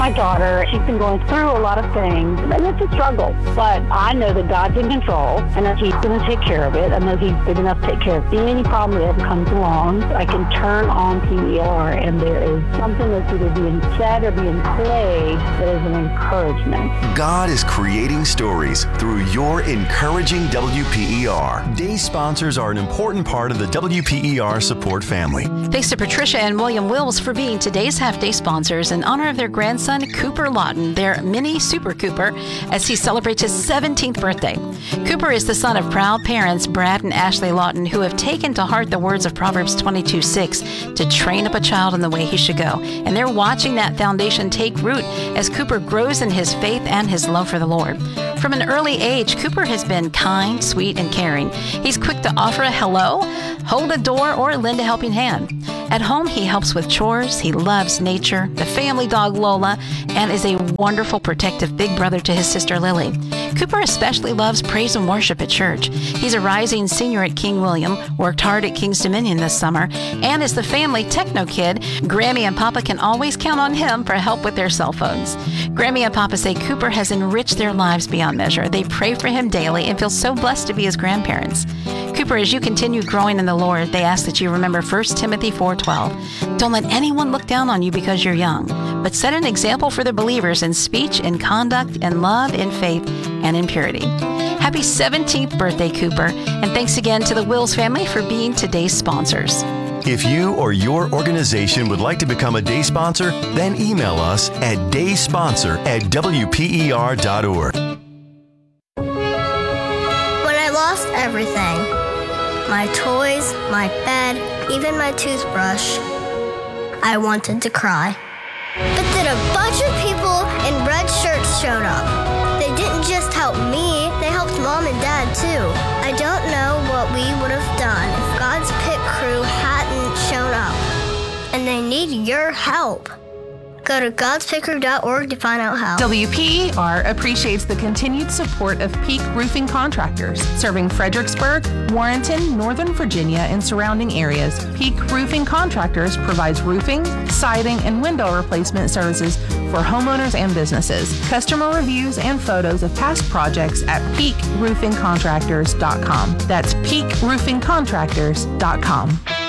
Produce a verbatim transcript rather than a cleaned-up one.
My daughter, she's been going through a lot of things, and it's a struggle. But I know that God's in control, and that He's going to take care of it. I know He's big enough to take care of any problem that ever comes along. I can turn on P E R, and there is something that's either being said or being played that is an encouragement. God is creating stories through your encouraging W P E R. Day sponsors are an important part of the W P E R support family. Thanks to Patricia and William Wills for being today's half-day sponsors in honor of their grandson, Cooper Lawton, their mini Super Cooper, as he celebrates his seventeenth birthday. Cooper is the son of proud parents, Brad and Ashley Lawton, who have taken to heart the words of Proverbs twenty-two six to train up a child in the way he should go. And they're watching that foundation take root as Cooper grows in his faith and his love for the Lord. From an early age, Cooper has been kind, sweet, and caring. He's quick to offer a hello, hold a door, or lend a helping hand. At home, he helps with chores, he loves nature, the family dog Lola, and is a wonderful protective big brother to his sister Lily. Cooper especially loves praise and worship at church. He's a rising senior at King William, worked hard at King's Dominion this summer, and is the family techno kid. Grammy and Papa can always count on him for help with their cell phones. Grammy and Papa say Cooper has enriched their lives beyond measure. They pray for him daily and feel so blessed to be his grandparents. Cooper, as you continue growing in the Lord, they ask that you remember First Timothy four twelve. Don't let anyone look down on you because you're young, but set an example for the believers in speech, in conduct, in love, in faith, and in purity. Happy seventeenth birthday, Cooper, and thanks again to the Wills family for being today's sponsors. If you or your organization would like to become a day sponsor, then email us at daysponsor at W P E R dot org. When I lost everything, my toys, my bed, even my toothbrush, I wanted to cry. But then a bunch of people in red shirts showed up. They didn't just help me, they helped Mom and Dad too. I don't know what we would have done if God's pit crew hadn't shown up. And they need your help. Go to gods pit crew dot org to find out how. W P E R appreciates the continued support of Peak Roofing Contractors, serving Fredericksburg, Warrenton, Northern Virginia, and surrounding areas. Peak Roofing Contractors provides roofing, siding, and window replacement services for homeowners and businesses. Customer reviews and photos of past projects at peak roofing contractors dot com. That's peak roofing contractors dot com.